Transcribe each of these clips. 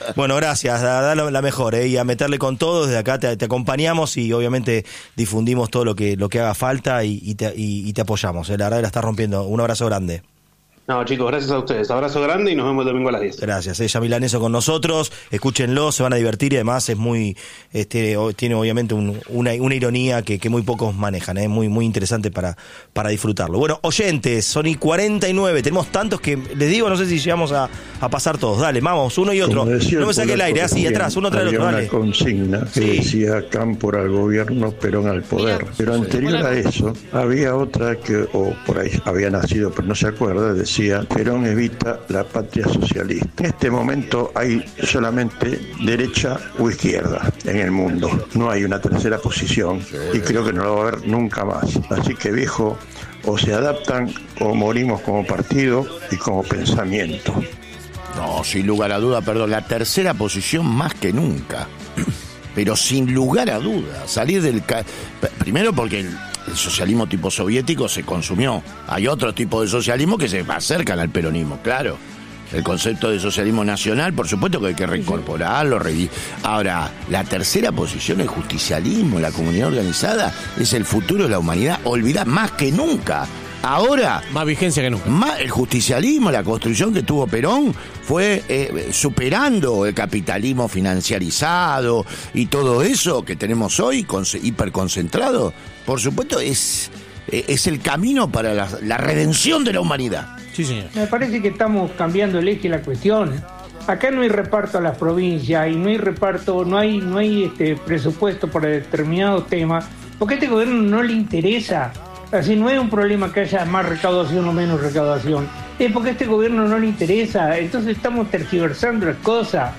Bueno, gracias, da la mejor, y a meterle con todo. Desde acá te acompañamos y obviamente difundimos todo lo que haga falta y te apoyamos. La verdad la estás rompiendo. Un abrazo grande. No, chicos, gracias a ustedes. Abrazo grande y nos vemos el domingo a las 10. Gracias, Yamil Laneso con nosotros. Escúchenlo, se van a divertir y además es muy tiene obviamente una ironía que muy pocos manejan, muy interesante para disfrutarlo. Bueno, oyentes, son y 49, tenemos tantos que les digo, no sé si llegamos a pasar todos. Dale, vamos, uno y otro. No me saque el aire, así atrás, uno tras el otro, dale. Había una consigna que decía Cámpora al gobierno, Perón al poder. Pero anterior a eso, había otra que, o por ahí había nacido, pero no se acuerda, decía Perón evita la patria socialista. En este momento hay solamente derecha o izquierda en el mundo. No hay una tercera posición y creo que no lo va a haber nunca más. Así que, viejo, o se adaptan o morimos como partido y como pensamiento. No, sin lugar a duda, la tercera posición más que nunca. Pero sin lugar a duda, salir del... Primero porque el socialismo tipo soviético se consumió. Hay otro tipo de socialismo que se acercan al peronismo, claro. El concepto de socialismo nacional, por supuesto que hay que reincorporarlo. Ahora, la tercera posición, el justicialismo, la comunidad organizada, es el futuro de la humanidad. Olvidad más que nunca. Ahora, más vigencia que nunca. El justicialismo, la construcción que tuvo Perón fue superando el capitalismo financiarizado y todo eso que tenemos hoy, hiperconcentrado. Por supuesto, es el camino para la redención de la humanidad. Sí, señor. Me parece que estamos cambiando el eje de la cuestión. Acá no hay reparto a las provincias y no hay reparto, no hay presupuesto para determinados temas, porque a este gobierno no le interesa. Así no es un problema que haya más recaudación o menos recaudación, es porque a este gobierno no le interesa. Entonces estamos tergiversando las cosas,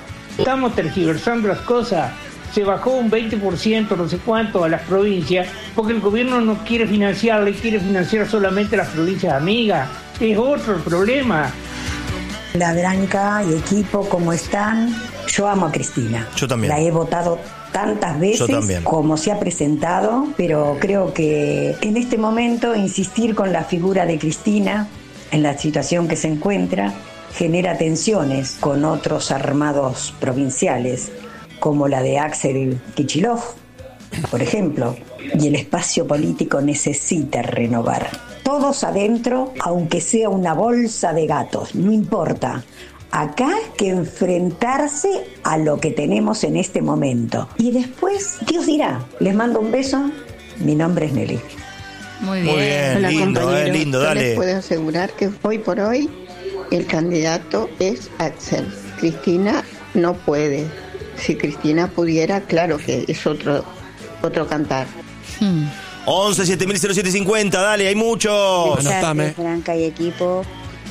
se bajó un 20%, no sé cuánto, a las provincias, porque el gobierno no quiere financiarle, quiere financiar solamente las provincias amigas. Es otro el problema. La Branca y equipo, ¿cómo están? Yo amo a Cristina. Yo también. La he votado tantas veces como se ha presentado, pero creo que en este momento insistir con la figura de Cristina en la situación que se encuentra genera tensiones con otros armados provinciales, como la de Axel Kicillof, por ejemplo, y el espacio político necesita renovar. Todos adentro, aunque sea una bolsa de gatos, no importa. Acá que enfrentarse a lo que tenemos en este momento. Y después, Dios dirá. Les mando un beso. Mi nombre es Nelly. Muy bien. Hola, lindo, dale. Yo les puedo asegurar que hoy por hoy el candidato es Axel. Cristina no puede. Si Cristina pudiera, claro que es otro cantar. 11 700750, dale, hay muchos. Anotame. Franca y equipo.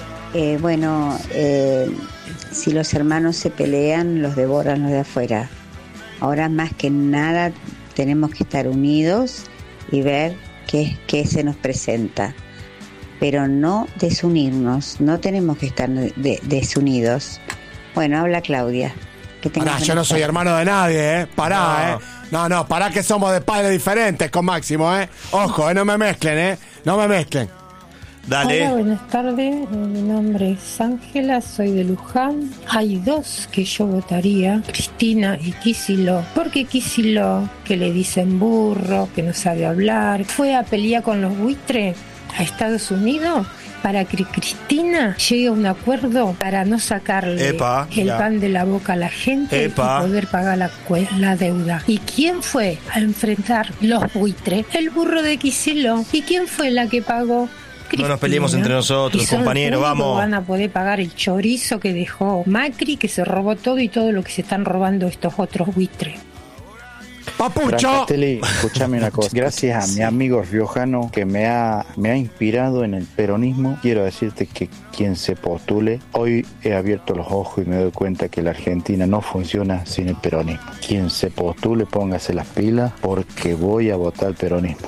Si los hermanos se pelean, los devoran los de afuera. Ahora más que nada tenemos que estar unidos y ver qué se nos presenta. Pero no desunirnos, no tenemos que estar desunidos. Bueno, habla Claudia. Pará, yo no soy hermano de nadie, pará, No, pará que somos de padres diferentes con Máximo, Ojo, no me mezclen, no me mezclen. Dale. Hola, buenas tardes. Mi nombre es Ángela, soy de Luján. Hay dos que yo votaría, Cristina y Kicillof. Porque Kicillof, que le dicen burro, que no sabe hablar, fue a pelear con los buitres a Estados Unidos para que Cristina llegue a un acuerdo para no sacarle pan de la boca a la gente y poder pagar la deuda. ¿Y quién fue a enfrentar los buitres? El burro de Kicillof. ¿Y quién fue la que pagó? Cristina. No nos peleemos entre nosotros, compañeros, vamos. Van a poder pagar el chorizo que dejó Macri, que se robó todo y todo lo que se están robando estos otros buitres. ¡Papucho! Castelli, escúchame una cosa. Gracias a mi amigo riojano que me ha inspirado en el peronismo, quiero decirte que quien se postule, hoy he abierto los ojos y me doy cuenta que la Argentina no funciona sin el peronismo. Quien se postule, póngase las pilas porque voy a votar el peronismo.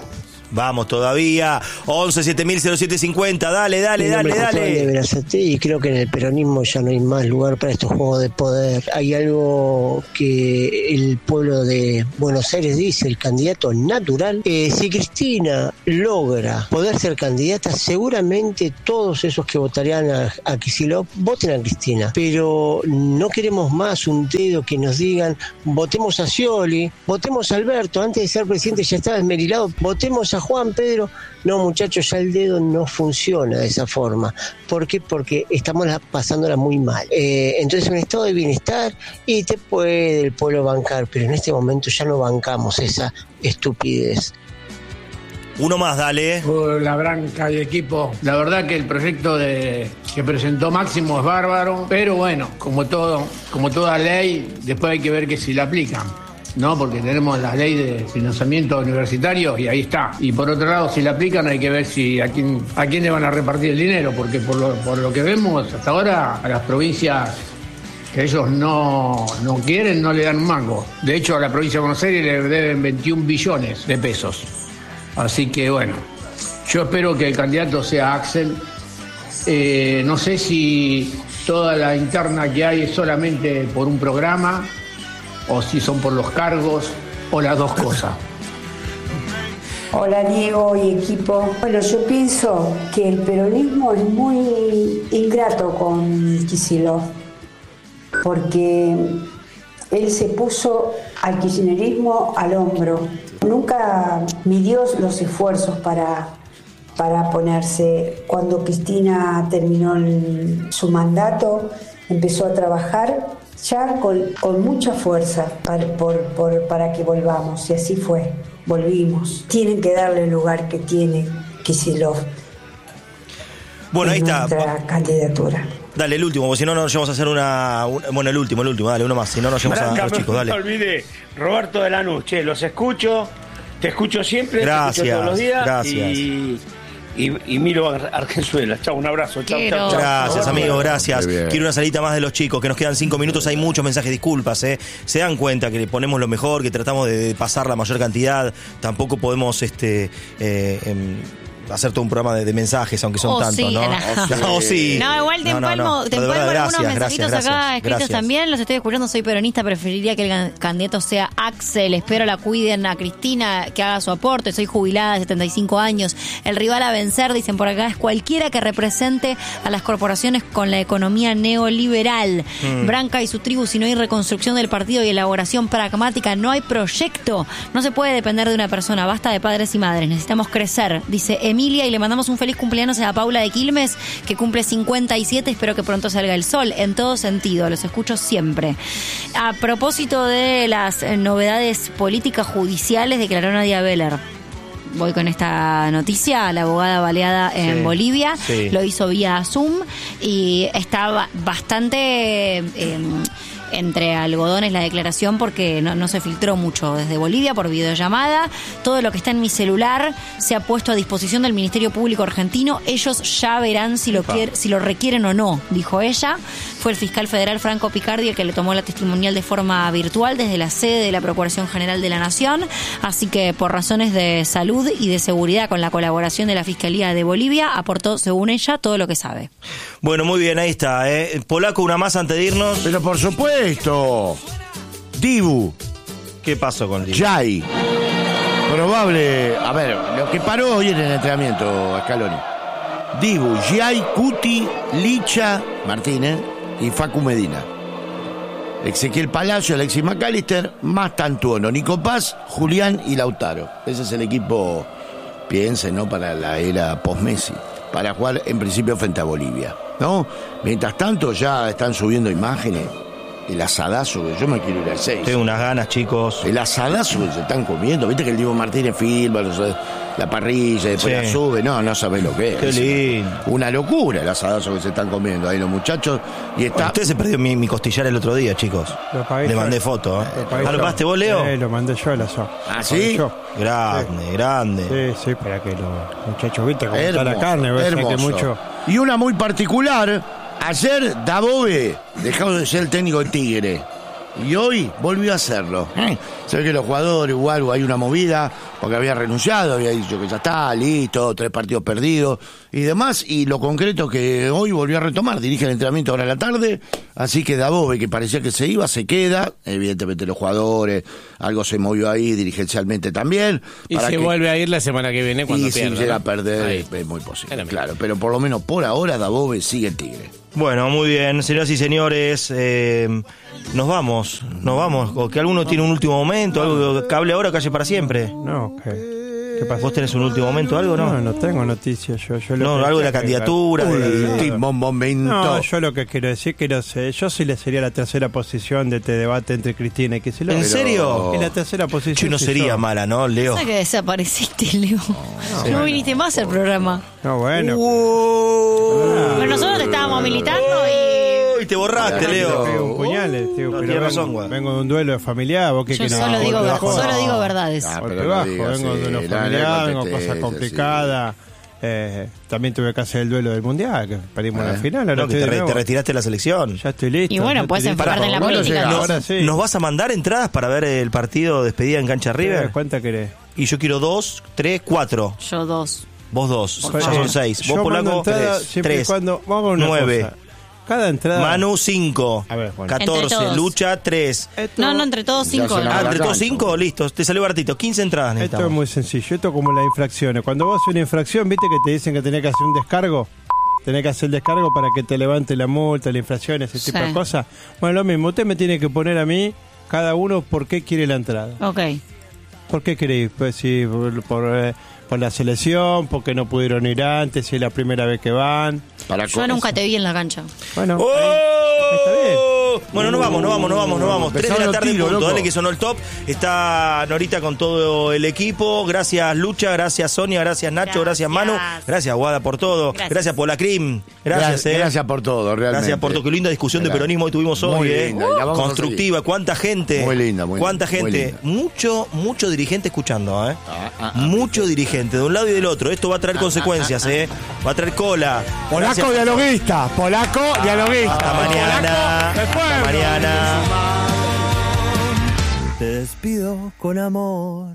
Vamos todavía. 11 7000 0750. Dale. De Berazategui, y creo que en el peronismo ya no hay más lugar para estos juegos de poder. Hay algo que el pueblo de Buenos Aires dice, el candidato natural. Si Cristina logra poder ser candidata, seguramente todos esos que votarían a Kicillof voten a Cristina. Pero no queremos más un dedo que nos digan, votemos a Scioli, votemos a Alberto, antes de ser presidente ya estaba esmerilado, votemos a Juan Pedro. No, muchachos, ya el dedo no funciona de esa forma. ¿Por qué? Porque estamos pasándola muy mal. Entonces, un estado de bienestar y te puede el pueblo bancar, pero en este momento ya no bancamos esa estupidez. Uno más, dale. La Branca y equipo. La verdad que el proyecto que presentó Máximo es bárbaro, pero bueno, como toda ley, después hay que ver que si la aplican. No, porque tenemos la ley de financiamiento universitario y ahí está. Y por otro lado, si la aplican hay que ver si a quién le van a repartir el dinero, porque por lo que vemos hasta ahora a las provincias que ellos no quieren no le dan un mango. De hecho, a la provincia de Buenos Aires le deben 21 billones de pesos. Así que bueno, yo espero que el candidato sea Axel. No sé si toda la interna que hay es solamente por un programa, o si son por los cargos, o las dos cosas. Hola Diego y equipo. Bueno, yo pienso que el peronismo es muy ingrato con Kicillof, porque él se puso al kirchnerismo al hombro. Nunca midió los esfuerzos para ponerse. Cuando Cristina terminó su mandato, empezó a trabajar ya con mucha fuerza para que volvamos, y así fue, volvimos. Tienen que darle el lugar que tiene Kicillof. Bueno, ahí está. Nuestra candidatura. Dale, el último, porque si no nos vamos a hacer bueno, el último, dale, uno más, si no nos llevamos a los chicos, dale. No olvide, Roberto de Lanús, los escucho, te escucho siempre, gracias, te escucho todos los días. Gracias. Y miro a Argenzuela. Chao, un abrazo. Chao. Gracias, amigo, gracias. Quiero una salita más de los chicos, que nos quedan 5 minutos, hay muchos mensajes, disculpas, Se dan cuenta que le ponemos lo mejor, que tratamos de pasar la mayor cantidad, tampoco podemos hacer todo un programa de mensajes, aunque son tantos, sí, ¿no? Sí. No, igual te empalmo algunos mensajitos acá escritos también, los estoy escuchando, soy peronista, preferiría que el candidato sea Axel, espero la cuiden a Cristina, que haga su aporte, soy jubilada de 75 años, el rival a vencer, dicen por acá, es cualquiera que represente a las corporaciones con la economía neoliberal. Branca y su tribu, si no hay reconstrucción del partido y elaboración pragmática, no hay proyecto, no se puede depender de una persona, basta de padres y madres, necesitamos crecer, dice Emilia, y le mandamos un feliz cumpleaños a Paula de Quilmes, que cumple 57, espero que pronto salga el sol, en todo sentido, los escucho siempre. A propósito de las novedades políticas judiciales, declaró Nadia Beller. Voy con esta noticia, la abogada baleada en Bolivia, lo hizo vía Zoom y estaba bastante entre algodones la declaración porque no se filtró mucho desde Bolivia por videollamada. Todo lo que está en mi celular se ha puesto a disposición del Ministerio Público argentino. Ellos ya verán si lo requieren o no, dijo ella. Fue el fiscal federal Franco Picardi el que le tomó la testimonial de forma virtual desde la sede de la Procuración General de la Nación. Así que por razones de salud y de seguridad, con la colaboración de la Fiscalía de Bolivia, aportó, según ella, todo lo que sabe. Bueno, muy bien, ahí está. Polaco, una más antes de irnos. Pero por supuesto. Dibu. ¿Qué pasó con Dibu? Jai. Probable. A ver, lo que paró hoy en el entrenamiento, Scaloni. Dibu, Jai, Cuti, Licha, Martínez y Facu Medina. Ezequiel Palacio, Alexis McAllister, más Tantuono, Nico Paz, Julián y Lautaro. Ese es el equipo, piensen, ¿no? Para la era post-Messi. Para jugar en principio frente a Bolivia, ¿no? Mientras tanto ya están subiendo imágenes. El asadazo, que yo me quiero ir al 6. Tengo unas ganas, chicos. El asadazo que se están comiendo. Viste que el Diego Martínez filma la parrilla, después la sube. No sabés lo que es. Qué lindo. Una locura el asadazo que se están comiendo ahí los muchachos. Y está... Usted se perdió mi costillar el otro día, chicos. Le mandé foto. ¿Lo pagaste vos, Leo? Lo mandé yo el asado. ¿Ah, sí? Grande. Sí, para que los muchachos, viste, cómo está la carne. Hermoso. Que mucho... Y una muy particular... Ayer Dabove dejó de ser el técnico de Tigre. Y hoy volvió a hacerlo. Se ve que los jugadores o algo, hay una movida, porque había renunciado, había dicho que ya está, listo, 3 partidos perdidos y demás. Y lo concreto que hoy volvió a retomar, dirige el entrenamiento ahora en la tarde, así que Dabove, que parecía que se iba, se queda. Evidentemente los jugadores, algo se movió ahí dirigencialmente también. Y se vuelve a ir la semana que viene cuando pierda. Y si llega a perder, es muy posible, claro. Pero por lo menos por ahora Dabove sigue el Tigre. Bueno, muy bien, señoras y señores, nos vamos, o que alguno tiene un último momento, algo que hable ahora, calle para siempre. No, ¿qué pasa? ¿Vos tenés un último momento, algo, no? No tengo noticias, yo no, algo de la candidatura. No, yo lo que quiero decir, que no sé, yo sí le sería la tercera posición de este debate entre Cristina y Kicillof. ¿En serio? Es la tercera posición. Yo no sería mala, ¿no, Leo? ¿Sabes que desapareciste, Leo? No viniste más al programa. No, bueno. Pero nosotros te estábamos militando y te borraste, Leo. Un puñal, tienes razón, vengo de un duelo familiar. ¿Vos qué yo solo digo verdades. Vengo de una familiar, vengo de cosas complicadas. También tuve que hacer el duelo del mundial, que perdimos la final. Ahora te retiraste de la selección. Ya estoy listo. Y bueno, puedes enfocarte en la política. Ahora sí. ¿Nos vas a mandar entradas para ver el partido despedida en Cancha River? ¿Cuántas querés? Y yo quiero 2, 3, 4. Yo 2. Vos 2, ya son 6. Vos, Polaco, 3. Vamos con 9. Cosa. Cada entrada. Manu, 5. 14. Lucha, 3. No, entre todos 5. ¿Entre todos 5? Listo, te salió baratito. 15 entradas necesitamos. Esto es muy sencillo. Esto es como las infracciones. Cuando vos haces una infracción, ¿viste que te dicen que tenés que hacer un descargo? Tenés que hacer el descargo para que te levante la multa, la infracción, ese tipo de cosas. Bueno, lo mismo. Usted me tiene que poner a mí, cada uno, por qué quiere la entrada. Ok. ¿Por qué queréis? Pues sí, por la selección, porque no pudieron ir antes, si es la primera vez que van. Yo nunca te vi en la cancha. Bueno, está bien. Bueno, nos vamos. 3 de la tarde, punto. Dale que sonó el top. Está Norita con todo el equipo. Gracias, Lucha. Gracias, Sonia. Gracias, Nacho. Gracias, Manu. Gracias, Guada, por todo. Gracias por la Crim. Gracias por todo, realmente. Gracias por todo. Qué linda discusión de peronismo que tuvimos hoy. Muy linda. Constructiva. ¿Cuánta gente? Muy linda, ¿Cuánta gente? Mucho dirigente escuchando, mucho dirigente, de un lado y del otro. Esto va a traer consecuencias, Va a traer cola. Polaco dialoguista. Hasta mañana. Hasta mañana. Te despido con amor.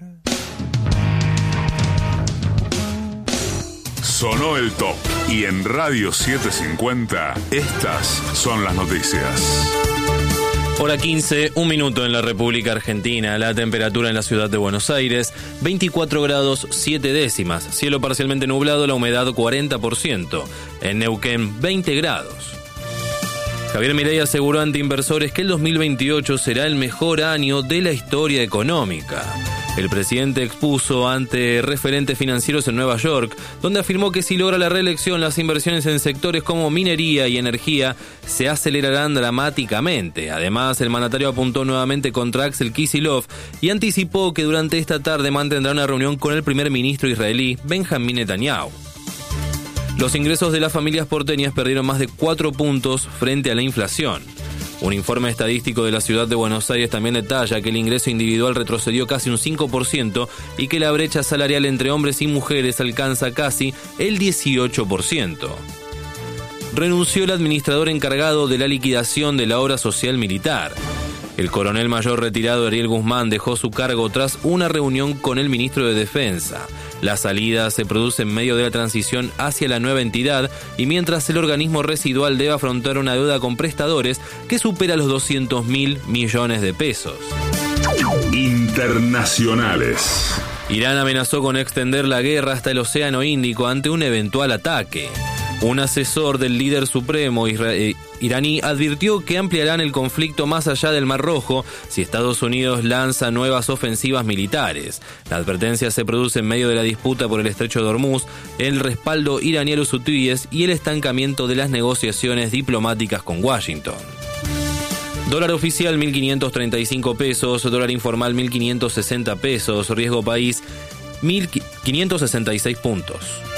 Sonó el top. Y en Radio 750, estas son las noticias. Hora 15, 1 minuto en la República Argentina. La temperatura en la ciudad de Buenos Aires, 24 grados 7 décimas. Cielo parcialmente nublado, la humedad 40%. En Neuquén, 20 grados. Javier Milei aseguró ante inversores que el 2028 será el mejor año de la historia económica. El presidente expuso ante referentes financieros en Nueva York, donde afirmó que si logra la reelección, las inversiones en sectores como minería y energía se acelerarán dramáticamente. Además, el mandatario apuntó nuevamente contra Axel Kicillof y anticipó que durante esta tarde mantendrá una reunión con el primer ministro israelí, Benjamín Netanyahu. Los ingresos de las familias porteñas perdieron más de 4 puntos frente a la inflación. Un informe estadístico de la ciudad de Buenos Aires también detalla que el ingreso individual retrocedió casi un 5% y que la brecha salarial entre hombres y mujeres alcanza casi el 18%. Renunció el administrador encargado de la liquidación de la obra social militar. El coronel mayor retirado Ariel Guzmán dejó su cargo tras una reunión con el ministro de Defensa. La salida se produce en medio de la transición hacia la nueva entidad y mientras el organismo residual debe afrontar una deuda con prestadores que supera los 200.000 millones de pesos. Internacionales. Irán amenazó con extender la guerra hasta el Océano Índico ante un eventual ataque. Un asesor del líder supremo iraní advirtió que ampliarán el conflicto más allá del Mar Rojo si Estados Unidos lanza nuevas ofensivas militares. La advertencia se produce en medio de la disputa por el estrecho de Hormuz, el respaldo iraní a los hutíes y el estancamiento de las negociaciones diplomáticas con Washington. Dólar oficial 1.535 pesos, dólar informal 1.560 pesos, riesgo país 1.566 puntos.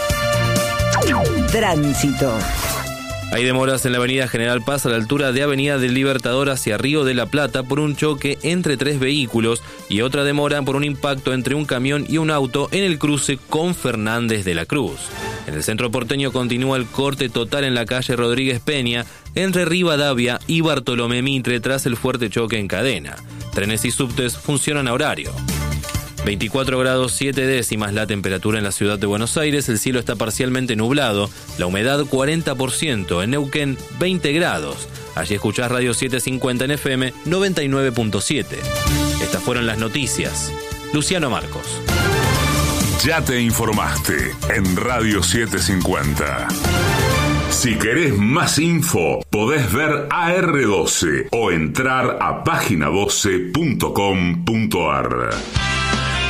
Tránsito. Hay demoras en la avenida General Paz a la altura de Avenida del Libertador hacia Río de la Plata por un choque entre 3 vehículos y otra demora por un impacto entre un camión y un auto en el cruce con Fernández de la Cruz. En el centro porteño continúa el corte total en la calle Rodríguez Peña entre Rivadavia y Bartolomé Mitre tras el fuerte choque en cadena. Trenes y subtes funcionan a horario. 24 grados 7 décimas la temperatura en la ciudad de Buenos Aires, el cielo está parcialmente nublado, la humedad 40%, en Neuquén 20 grados. Allí escuchás Radio 750 en FM 99.7. Estas fueron las noticias. Luciano Marcos. Ya te informaste en Radio 750. Si querés más info, podés ver AR12 o entrar a página12.com.ar.